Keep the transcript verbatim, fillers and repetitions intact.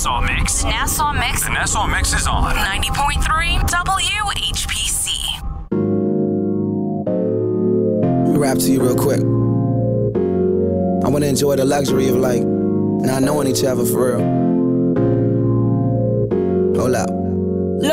Nassau Mix. The Nassau Mix. The Nassau Mix is on. ninety point three W H P C. Let me rap to you real quick. I want to enjoy the luxury of like not knowing each other for real. Hold up.